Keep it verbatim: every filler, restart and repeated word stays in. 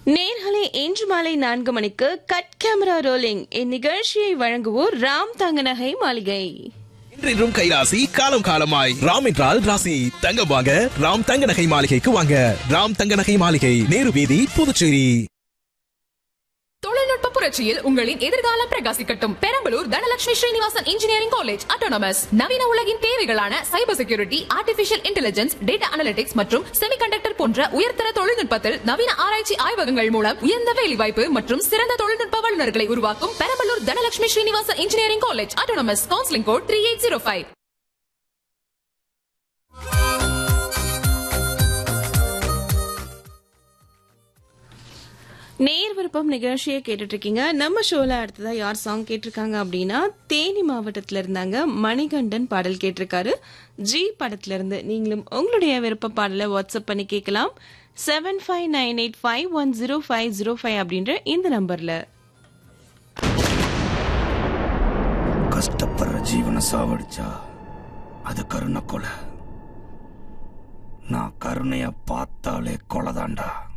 நேர்களை இன்று மாலை நான்கு மணிக்கு கட் கேமரா ரோலிங் இந்நிகழ்ச்சியை வழங்குவோர் ராம் தங்கநகை மாளிகை. இன்றும் கைராசி காலம் காலமாய் ராம் என்றால் ராசி தங்கம் வாங்க ராம் தங்க நகை மாளிகைக்கு வாங்க. ராம் தங்க நகை மாளிகை, நேரு வீதி, புதுச்சேரி. தொழில்நுட்ப புரட்சியில் உங்களின் எதிர்காலம் பிரகாசிக்கட்டும். Perambalur Dhanalakshmi Srinivasan engineering college autonomous நவீன உலகின் தேவைகளான cyber security, artificial intelligence, data analytics மற்றும் செமிகண்டக்டர் போன்ற உயர்தர தொழில்நுட்பத்தில் நவீன ஆராய்ச்சி ஆய்வகங்கள் மூலம் உயர்ந்த வேலைவாய்ப்பு மற்றும் சிறந்த தொழில்நுட்ப வல்லுநர்களை உருவாக்கும் Perambalur Dhanalakshmi Srinivasan engineering college autonomous. Counselling code three eight zero five. நேர் விருப்பம் நிகழ்ச்சியை கேட்டுட்டு இருக்கீங்க. நம்ம ஷோல அடுத்ததா யார் சாங் கேட்டிருக்காங்க அப்படின்னா தேனி மாவட்டத்துல இருந்தாங்க மணிகண்டன் பாடல் கேட்டிருக்காரு. ஜி படத்துல இருந்து. நீங்களும் உங்களுடைய விருப்ப பாடலை வாட்ஸ்அப் பண்ணி கேட்கலாம். Seven five nine eight five one zero five zero five அப்படின்ற இந்த நம்பர்ல. கஷ்டப்படுற ஜீவனை சாவடிச்சா அது கருணை கொலை. நான் கருணைய பார்த்தாலே கொலைதாண்டா.